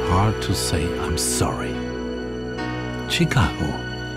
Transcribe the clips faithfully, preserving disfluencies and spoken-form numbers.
hard to say I'm sorry. Chicago.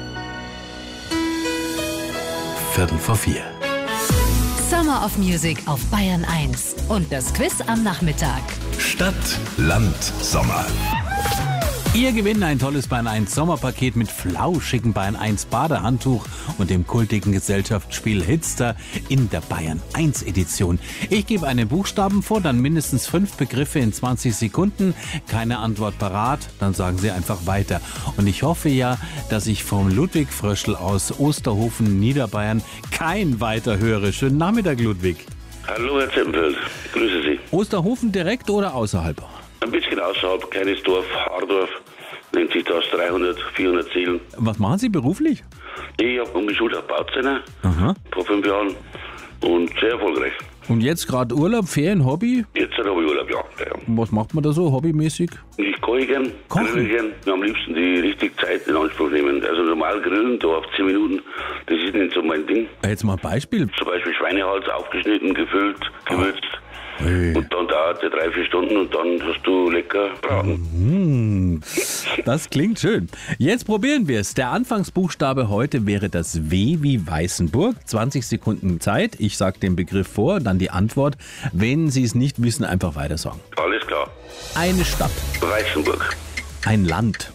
Viertel vor vier. Summer of Music auf Bayern eins. Und das Quiz am Nachmittag. Stadt, Land, Sommer. Ihr gewinnt ein tolles Bayern eins Sommerpaket mit flauschigen Bayern eins Badehandtuch und dem kultigen Gesellschaftsspiel Hitster in der Bayern eins Edition. Ich gebe einen Buchstaben vor, dann mindestens fünf Begriffe in zwanzig Sekunden. Keine Antwort parat, dann sagen Sie einfach weiter. Und ich hoffe ja, dass ich vom Ludwig Fröschl aus Osterhofen, Niederbayern, kein weiter höre. Schönen Nachmittag, Ludwig. Hallo, Herr Zeppenfeld. Grüße Sie. Osterhofen direkt oder außerhalb? Ein bisschen außerhalb, kleines Dorf, Hardorf, nennt sich das, dreihundert, vierhundert Seelen. Was machen Sie beruflich? Ich habe umgeschult auf Bauzähne Aha. vor fünf Jahren und sehr erfolgreich. Und jetzt gerade Urlaub, Ferien, Hobby? Jetzt habe ich Urlaub, ja. ja. Was macht man da so hobbymäßig? Ich koche gern, Kochen? grill gern, am liebsten die richtig Zeit in Anspruch nehmen. Also normal grillen, da auf zehn Minuten, das ist nicht so mein Ding. Jetzt mal ein Beispiel. Zum Beispiel Schweinehals aufgeschnitten, gefüllt, gewürzt. Hey. Und dann dauert es drei, vier Stunden und dann hast du lecker Braten. Mmh, das klingt schön. Jetzt probieren wir es. Der Anfangsbuchstabe heute wäre das W wie Weißenburg. zwanzig Sekunden Zeit. Ich sage den Begriff vor, dann die Antwort. Wenn Sie es nicht wissen, einfach weiter sagen. Alles klar. Eine Stadt. Weißenburg. Ein Land.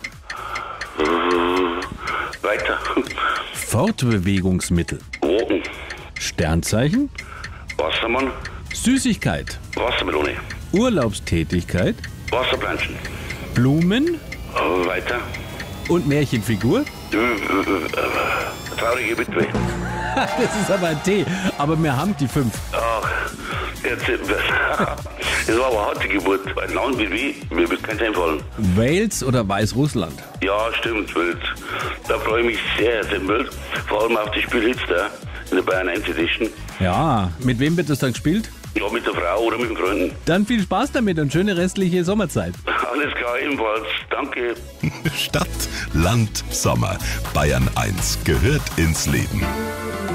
Äh, weiter. Fortbewegungsmittel. Wogen. Sternzeichen. Wassermann. Süßigkeit. Wassermelone. Urlaubstätigkeit. Wasserplanschen. Blumen. Äh, weiter. Und Märchenfigur. Äh, äh, äh, traurige Witwe. Das ist aber ein T. Aber wir haben die fünf. Ach, jetzt, das war aber eine harte Geburt. Ein Land wie wie, mir wird keins einfallen. Wales oder Weißrussland? Ja, stimmt, Welt. Da freue ich mich sehr, Herr Zeppenfeld. Vor allem auf das Spiel Hitster in der Bayern eins Edition. Ja, mit wem wird das dann gespielt? Ja, mit der Frau oder mit den Freunden. Dann viel Spaß damit und schöne restliche Sommerzeit. Alles klar, ebenfalls. Danke. Stadt, Land, Sommer. Bayern eins gehört ins Leben.